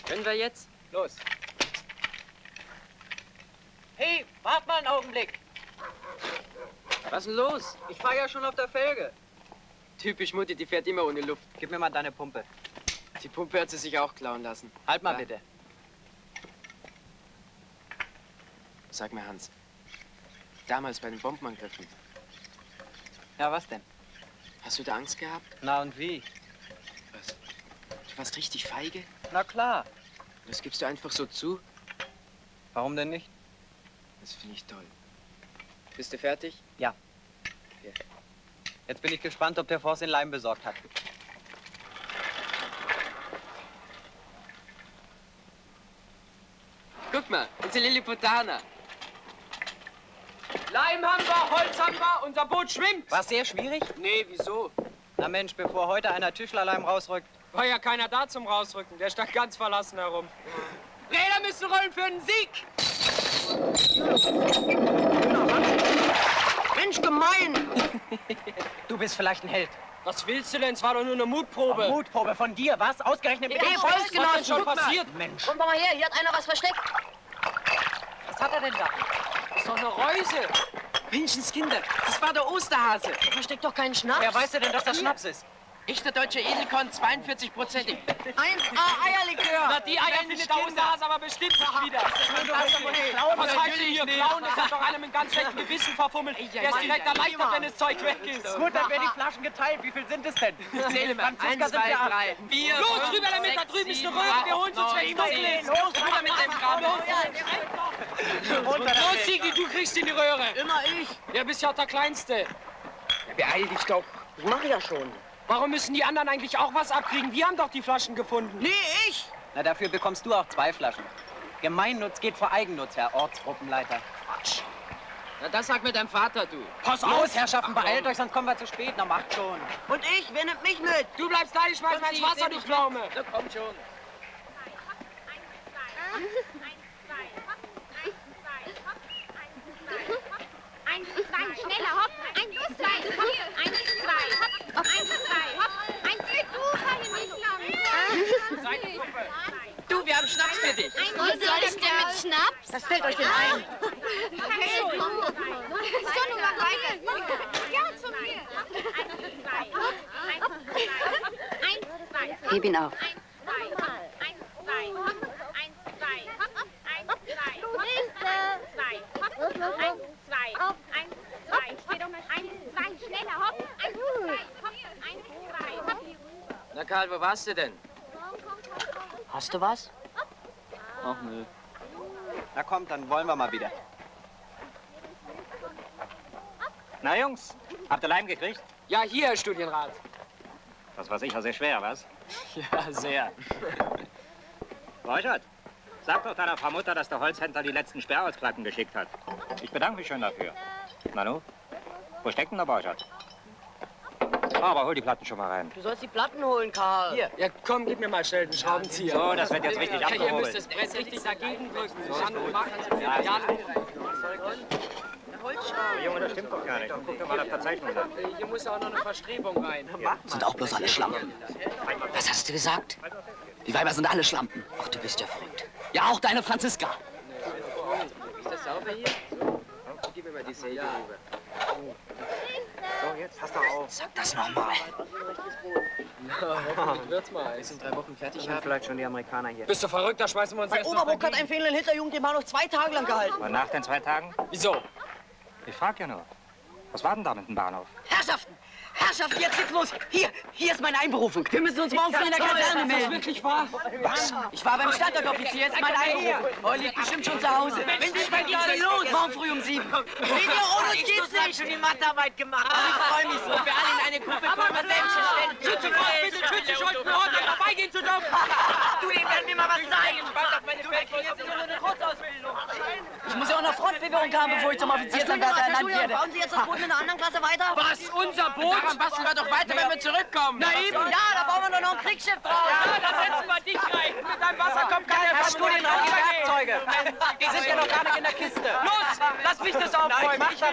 Können wir jetzt? Los. Hey, wart mal einen Augenblick. Was ist denn los? Ich fahr ja schon auf der Felge. Typisch Mutti, die fährt immer ohne Luft. Gib mir mal deine Pumpe. Die Pumpe hat sie sich auch klauen lassen. Halt mal Ja. bitte. Sag mir, Hans, damals bei den Bombenangriffen, Ja, was denn? hast du da Angst gehabt? Na und wie? Was? Du warst richtig feige? Na klar. Das gibst du einfach so zu? Warum denn nicht? Das finde ich toll. Bist du fertig? Ja. Hier. Jetzt bin ich gespannt, ob der Forst den Leim besorgt hat. Guck mal, unsere Lilliputaner. Leim haben wir, Holz haben wir, unser Boot schwimmt. War sehr schwierig? Nee, wieso? Na Mensch, bevor heute einer Tischlerleim rausrückt. War ja keiner da zum Rausrücken. Der stand ganz verlassen herum. Räder müssen rollen für den Sieg. Mensch, gemein! Du bist vielleicht ein Held. Was willst du denn? Es war doch nur eine Mutprobe. Mutprobe von dir, was? Ausgerechnet mit dem Was ist denn schon passiert? Mensch, Kommt doch mal her, hier hat einer was versteckt. was hat er denn da? Das ist doch eine Reuse. Menschenskinder, das war der Osterhase. Da versteckt doch keinen Schnaps. Wer weiß denn, dass das Schnaps ist? Echter deutscher Edelkorn, 42%ig. 1A Eierlikör. Na, die Eier findet der Osterhase aber bestimmt nicht wieder. Was heißt denn hier klauen? Das hat doch einer mit ganz schlechtem Gewissen verfummelt. Der ist direkt erleichtert, wenn das Zeug weg ist. Gut, dann werden die Flaschen geteilt. Wie viel sind es denn? Zähle mal. Franziska 1, sind 2, wir acht. 3, 4, Los, rüber damit, da drüben ist eine Röhre. Wir holen uns weg. Los, rüber mit dem Kram. Los, Sigi, du kriegst in die Röhre. Immer ich. Ja, bist ja auch der Kleinste. Beeil dich doch. Ich mache ja schon. Warum müssen die anderen eigentlich auch was abkriegen? Wir haben doch die Flaschen gefunden. Nee, ich. Na, dafür bekommst du auch 2 Flaschen. Gemeinnutz geht vor Eigennutz, Herr Ortsgruppenleiter. Quatsch. Na, das sag mir dein Vater, du. Pass Los, Herrschaften, beeilt euch, sonst kommen wir zu spät. Na, macht schon. Und ich? Wer nimmt mich mit? Du bleibst da, ich schmeiß mal ins Wasser, du Pflaume. Na, komm schon. Eins, zwei, schneller, hopp. Eins, zwei, hopp. Eins, zwei, hopp. Eins, zwei, hopp. Eins, zwei, du kann ich nicht glauben. Du, wir haben Schnaps für dich. Was soll ich denn mit Schnaps? Was fällt euch denn ein? Okay, so, nun mal weiter. Ja, zu mir. Eins, zwei, hopp. Eins, zwei, hopp. Eins, zwei, hopp. Heb ihn auf. Eins, zwei, hopp. Eins, zwei, hopp. Eins, zwei, hopp. Eins, zwei, hopp. Eins, zwei, hopp. Eins, zwei, hopp. Eins, zwei, hopp. Eins, zwei, schneller, hopp. Eins, zwei, hopp. Eins, zwei, hopp. Na, Karl, wo warst du denn? Hast du was? Ach, nö. Na kommt, dann wollen wir mal wieder. Na Jungs, habt ihr Leim gekriegt? Ja, hier, Herr Studienrat. Das war sicher sehr schwer, was? Ja, sehr. Borchert, sag doch deiner Frau Mutter, dass der Holzhändler die letzten Sperrholzplatten geschickt hat. Ich bedanke mich schon dafür. Nanu, wo steckt denn der Borchert? Aber hol die Platten schon mal rein. Du sollst die Platten holen, Karl. Hier, ja, komm, gib mir mal schnell den Schraubenzieher. So, das wird jetzt richtig Ja, ihr müsst abgehobelt. das Brett richtig dagegen drücken. Dann machen Junge, das stimmt doch gar nicht. Guck doch mal auf Verzeichnung an. hier muss auch noch eine Verstrebung rein. Sind auch bloß alle Schlampen. Was hast du gesagt? Die Weiber sind alle Schlampen. Ach, du bist ja verrückt. Ja, auch deine Franziska. Ist das sauber hier? So, gib mir mal die Säge rüber. So, jetzt hast du auf. Sag das nochmal. Hoffentlich wird's mal. Wir sind 3 Wochen fertig Sind haben. vielleicht schon die Amerikaner hier. Bist du verrückt? Da schmeißen wir uns Bei erst noch Oberburg hat dagegen. ein Fähnlein Hitlerjugend den Bahnhof 2 Tage lang gehalten. Und nach den 2 Tagen? Wieso? Ich frag ja nur. Was war denn da mit dem Bahnhof? Herrschaften! Herrschaften, jetzt geht's los. Hier ist meine Einberufung. Wir müssen uns morgen früh in der Kaserne melden. Wirklich wahr? Was? Ich war beim Standortoffizier, jetzt meine Einberufung. Oh, liegt bestimmt schon zu Hause. Wenn Sie bei geht's denn los? Morgen früh um 7. Ohne uns geht's nicht. Schon die Mathearbeit gemacht. Ich freue mich so. Wir alle in eine Gruppe kommen, wir selbstverständlich. Schütze Gott, bitte schütze dich heute Ort, hier vorbeigehen zu dürfen. Du, ihr werdet mir mal was zeigen. Du, wir kriegen jetzt nur eine Kurzausbildung. Ich muss ja auch noch Frontbewährung haben, bevor ich zum Offiziersanwärter ernannt werde. Bauen Sie jetzt das Boot in einer anderen Klasse weiter? Was? Unser Boot? Daran basteln wir doch weiter, wenn wir zurückkommen. Na eben. Ja, da bauen wir doch noch ein Kriegsschiff drauf. Ja, da setzen wir dich rein. Mit deinem Wasserkopf kann der Herr Studienrat, die Werkzeuge. Die sind ja noch gar nicht in der Kiste. Los, lass mich das aufräumen.